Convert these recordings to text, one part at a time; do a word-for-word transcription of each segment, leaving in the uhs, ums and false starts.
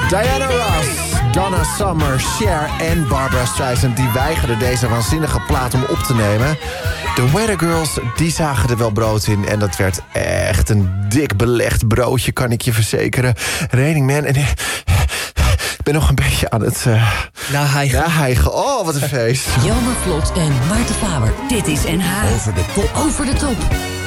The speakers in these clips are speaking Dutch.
Diana Ross, Donna Summer, Cher en Barbra Streisand... die weigerden deze waanzinnige plaat om op te nemen. De Weather Girls, die zagen er wel brood in... en dat werd echt een dik belegd broodje, kan ik je verzekeren. Raining Man en... Ik ben nog een beetje aan het... Uh, Nahijgen. Nahijgen. Oh, wat een feest. Jelmer Vlot en Maarten Faber. Dit is N H. Over de top. Over de top.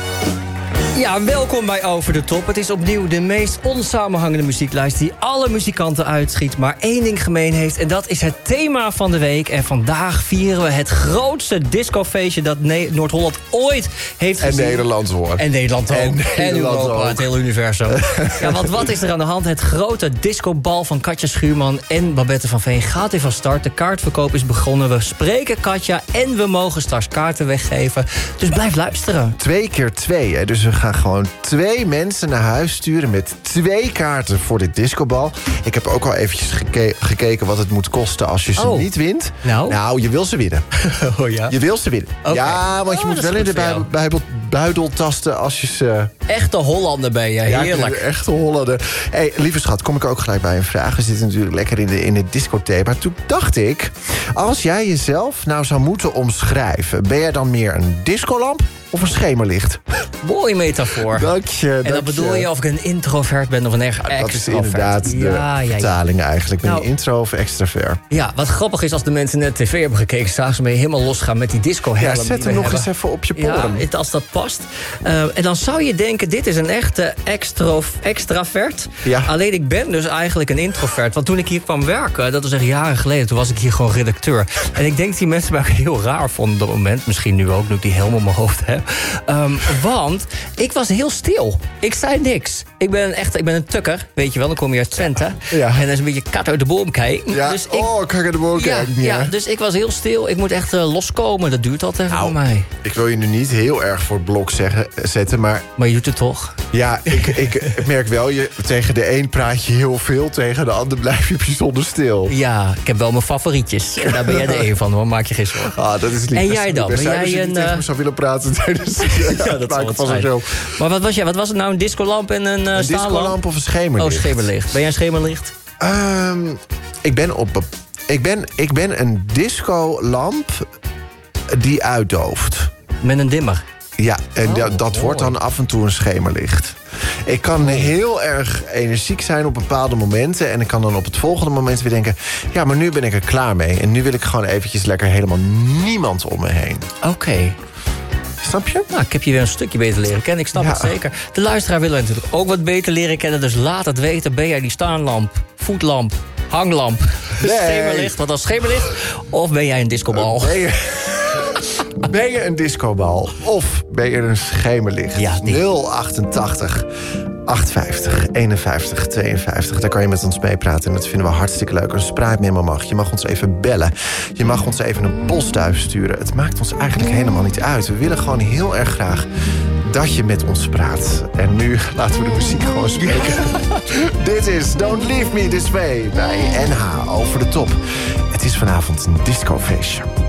Ja, welkom bij Over de Top. Het is opnieuw de meest onsamenhangende muzieklijst... die alle muzikanten uitschiet, maar één ding gemeen heeft... en dat is het thema van de week. En vandaag vieren we het grootste discofeestje... dat ne- Noord-Holland ooit heeft gezien. En Nederland hoor. En Nederland ook. En, en Nederland Europa, ook. het hele universum. Ja, want wat is er aan de hand? Het grote discobal van Katja Schuurman en Babette van Veen gaat weer van start. De kaartverkoop is begonnen. We spreken Katja en we mogen straks kaarten weggeven. Dus blijf luisteren. Twee keer twee, hè? Dus we gaan gewoon twee mensen naar huis sturen... met twee kaarten voor dit discobal. Ik heb ook al eventjes geke- gekeken wat het moet kosten als je ze Oh. niet wint. Nou? Nou, je wil ze winnen. Oh ja? Je wil ze winnen. Okay. Ja, want je Oh, moet dat is wel in de goed voor jou. buidel, buidel, buidel tasten als je ze... Echte Hollander ben je, Ja, heerlijk. echte Hollander. Hey, lieve schat, kom ik ook gelijk bij een vraag. We zitten natuurlijk lekker in de, in de discotheek. Maar toen dacht ik, als jij jezelf nou zou moeten omschrijven... ben jij dan meer een discolamp of een schemerlicht? Mooie metafoor. Dank je, En dank dan bedoel je. je of ik een introvert ben of een echt extrovert. Dat is inderdaad de ja, ja, ja. vertaling eigenlijk. Ben je Nou, intro of extravert? Ja, wat grappig is als de mensen net tv hebben gekeken... zagen ze me helemaal losgaan met die disco Ja, zet hem nog eens even op je Ja, poren. het- als dat past. Uh, en dan zou je denken, dit is een echte extro, extravert. Ja. Alleen ik ben dus eigenlijk een introvert. Want toen ik hier kwam werken, dat was echt jaren geleden... toen was ik hier gewoon redacteur. En ik denk dat die mensen mij ook heel raar vonden op dat moment. Misschien nu ook, nu ik die helemaal op mijn hoofd heb. Um, want ik was heel stil. Ik zei niks. Ik ben een echte, ik ben een tukker, weet je wel. Dan kom je uit Twente. Ja. En dat is een beetje kat uit de boom kijken. Ja, Dus ik, oh, kijk de boom ja, kijken. ja, Ja. dus ik was heel stil. Ik moet echt uh, loskomen. Dat duurt altijd even Nou, voor mij. Ik wil je nu niet heel erg voor het blok zeggen, zetten, maar... Maar je doet het toch? Ja, ik, ik merk wel, je, tegen de een praat je heel veel... tegen de ander blijf je bijzonder stil. Ja, ik heb wel mijn favorietjes. En daar ben jij de een van, hoor. Maak je geen zorgen. Ah, dat is lief. En Dat jij is dan? best Ben zijn als jij je niet een, tegen uh, me zou willen praten tijdens het Ja, dat maken van zal zo'n het show. Maar wat was jij? Wat was het nou? Een discolamp en een, uh, Een staanlamp? discolamp of een schemerlicht? Oh, schemerlicht. Ben jij een schemerlicht? Um, ik, ben op, ik, ben, ik ben een discolamp die uitdooft. Met een dimmer? Ja, en Oh, dat, dat mooi. wordt dan af en toe een schemerlicht. Ik kan heel erg energiek zijn op bepaalde momenten... en ik kan dan op het volgende moment weer denken... ja, maar nu ben ik er klaar mee. En nu wil ik gewoon eventjes lekker helemaal niemand om me heen. Oké. Okay. Snap je? Nou, ik heb je weer een stukje beter leren kennen. Ik snap Ja. het zeker. De luisteraar wil natuurlijk ook wat beter leren kennen. Dus laat het weten. Ben jij die staanlamp, voetlamp, hanglamp, Nee. schemerlicht? Wat als schemerlicht? Of ben jij een discobal? Ben je, ben je een discobal of ben je een schemerlicht? Ja, die- nul achtentachtig achtenvijftig eenenvijftig tweeënvijftig. Daar kan je met ons meepraten en dat vinden we hartstikke leuk. Een spraakmemo mag. Je mag ons even bellen. Je mag ons even een postduif sturen. Het maakt ons eigenlijk helemaal niet uit. We willen gewoon heel erg graag dat je met ons praat. En nu laten we de muziek gewoon spreken. Dit is Don't Leave Me This Way bij N H Over de Top. Het is vanavond een discofeestje.